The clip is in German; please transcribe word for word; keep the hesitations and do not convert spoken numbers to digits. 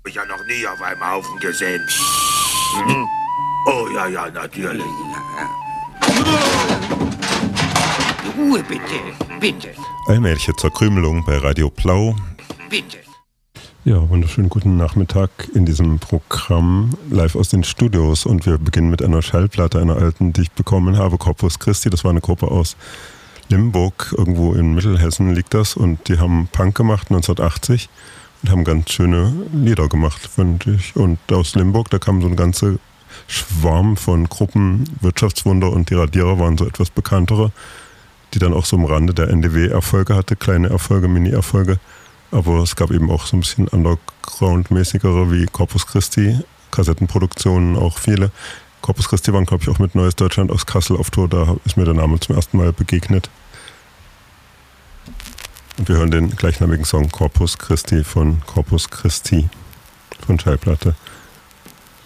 Ich ja noch nie auf einem Haufen gesehen. Hm? Oh ja, ja, natürlich. Ruhe bitte, bitte. Allmähliche Zerkrümelung bei Radio Blau. Bitte. Ja, wunderschönen guten Nachmittag in diesem Programm live aus den Studios und wir beginnen mit einer Schallplatte, einer alten, die ich bekommen habe, Corpus Christi. Das war eine Gruppe aus Limburg, irgendwo in Mittelhessen liegt das, und die haben Punk gemacht neunzehnhundertachtzig und haben ganz schöne Lieder gemacht, finde ich. Und aus Limburg, da kam so ein ganzer Schwarm von Gruppen. Wirtschaftswunder und die Radierer waren so etwas bekanntere, die dann auch so am Rande der N D W-Erfolge hatte, kleine Erfolge, Mini-Erfolge. Aber es gab eben auch so ein bisschen Underground-mäßigere wie Corpus Christi, Kassettenproduktionen auch viele. Corpus Christi waren, glaube ich, auch mit Neues Deutschland aus Kassel auf Tour, da ist mir der Name zum ersten Mal begegnet. Und wir hören den gleichnamigen Song Corpus Christi von Corpus Christi von Schallplatte